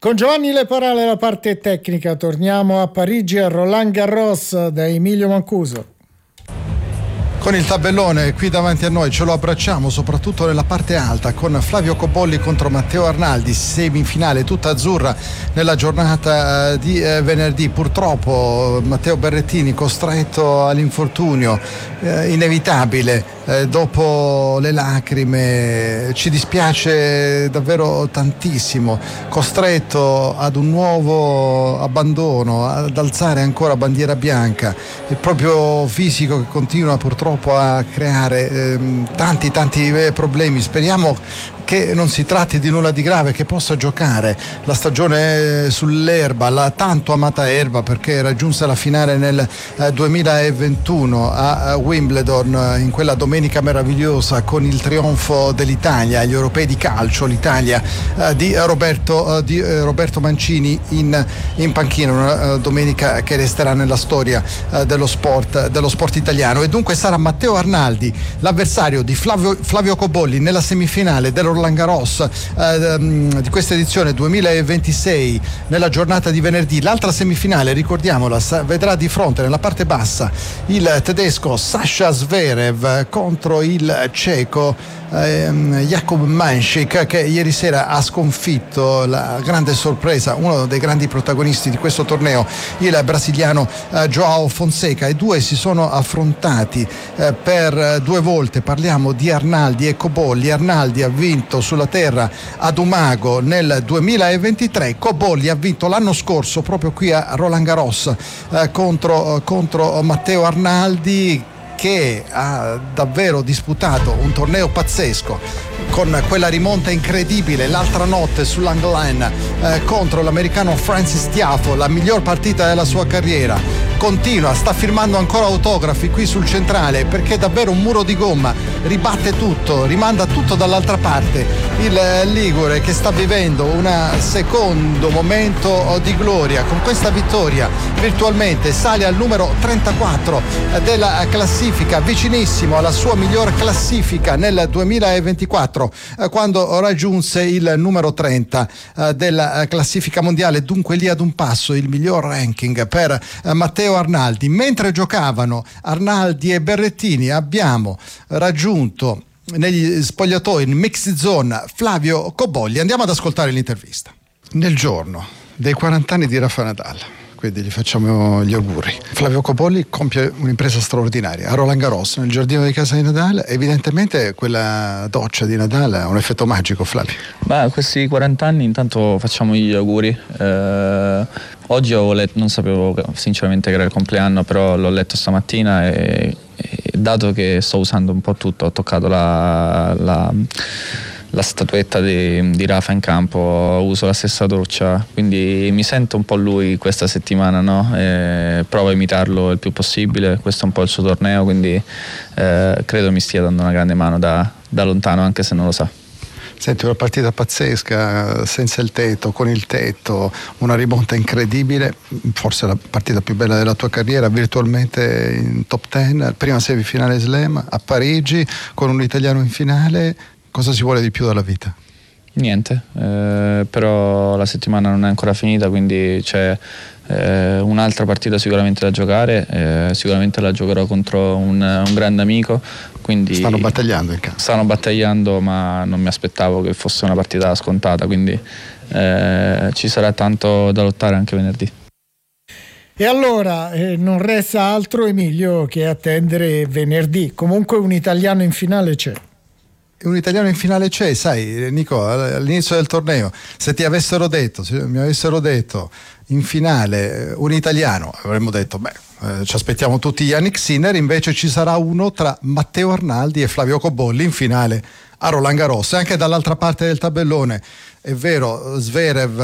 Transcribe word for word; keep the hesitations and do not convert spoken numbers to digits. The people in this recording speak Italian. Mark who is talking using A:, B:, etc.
A: Con Giovanni Leporale la parte tecnica, torniamo a Parigi a Roland Garros da Emilio Mancuso.
B: Con il tabellone qui davanti a noi ce lo abbracciamo soprattutto nella parte alta con Flavio Cobolli contro Matteo Arnaldi, semifinale tutta azzurra nella giornata di venerdì. Purtroppo Matteo Berrettini costretto all'infortunio eh, inevitabile eh, dopo le lacrime, ci dispiace davvero tantissimo, costretto ad un nuovo abbandono, ad alzare ancora bandiera bianca, il proprio fisico che continua purtroppo a creare ehm, tanti tanti eh, problemi. Speriamo che non si tratti di nulla di grave, che possa giocare la stagione sull'erba, la tanto amata erba, perché raggiunse la finale nel eh, duemilaventuno a, a Wimbledon, in quella domenica meravigliosa con il trionfo dell'Italia agli europei di calcio, l'Italia eh, di, Roberto, eh, di eh, Roberto Mancini in, in panchina, una eh, domenica che resterà nella storia eh, dello sport, dello sport italiano. E dunque sarà Matteo Arnaldi l'avversario di Flavio, Flavio Cobolli nella semifinale dello Roland Garros eh, di questa edizione duemilaventisei nella giornata di venerdì. L'altra semifinale, ricordiamola, vedrà di fronte nella parte bassa il tedesco Sasha Zverev contro il ceco eh, Jakub Mańsik, che ieri sera ha sconfitto la grande sorpresa, uno dei grandi protagonisti di questo torneo, il brasiliano eh, João Fonseca. I due si sono affrontati eh, per due volte. Parliamo di Arnaldi e Cobolli. Arnaldi ha vinto sulla terra ad Umago nel duemilaventitré, Cobolli ha vinto l'anno scorso proprio qui a Roland Garros eh, contro, contro Matteo Arnaldi, che ha davvero disputato un torneo pazzesco con quella rimonta incredibile l'altra notte sull'Angleland eh, contro l'americano Francis Tiafoe, la miglior partita della sua carriera. Continua, sta firmando ancora autografi qui sul centrale, perché è davvero un muro di gomma, ribatte tutto, rimanda tutto dall'altra parte. Il ligure che sta vivendo un secondo momento di gloria, con questa vittoria virtualmente sale al numero trentaquattro della classifica, vicinissimo alla sua miglior classifica nel duemilaventiquattro, quando raggiunse il numero trenta della classifica mondiale. Dunque lì ad un passo il miglior ranking per Matteo Arnaldi. Mentre giocavano Arnaldi e Berrettini, abbiamo raggiunto negli spogliatoi in mixed zone Flavio Cobolli. Andiamo ad ascoltare l'intervista. Nel giorno dei quaranta anni di Rafa Nadal, quindi gli facciamo gli auguri. Flavio Cobolli compie un'impresa straordinaria a Roland Garros, nel giardino di casa di Nadal. Evidentemente quella doccia di Nadal ha un effetto magico, Flavio.
C: Beh, questi quaranta anni intanto facciamo gli auguri. Eh, oggi ho letto, non sapevo sinceramente che era il compleanno, però l'ho letto stamattina e, e dato che sto usando un po' tutto, ho toccato la... la la statuetta di, di Rafa in campo, uso la stessa doccia, quindi mi sento un po' lui questa settimana, no? E provo a imitarlo il più possibile. Questo è un po' il suo torneo, quindi eh, credo mi stia dando una grande mano da, da lontano, anche se non lo sa.
B: Senti, una partita pazzesca, senza il tetto, con il tetto, una rimonta incredibile, forse la partita più bella della tua carriera, virtualmente in top dieci, prima semifinale slam a Parigi con un italiano in finale. Cosa si vuole di più dalla vita?
C: Niente, eh, però la settimana non è ancora finita, quindi c'è eh, un'altra partita sicuramente da giocare, eh, sicuramente la giocherò contro un, un grande amico, quindi
B: stanno battagliando in campo.
C: Stanno battagliando, ma non mi aspettavo che fosse una partita scontata, quindi eh, ci sarà tanto da lottare anche venerdì.
A: E allora eh, non resta altro, Emilio, che attendere venerdì. Comunque un italiano in finale c'è.
B: Un italiano in finale c'è, sai Nico, all'inizio del torneo, se ti avessero detto, se mi avessero detto in finale un italiano, avremmo detto beh, eh, ci aspettiamo tutti Yannick Sinner. Invece ci sarà uno tra Matteo Arnaldi e Flavio Cobolli in finale a Roland Garros. E anche dall'altra parte del tabellone, è vero, Zverev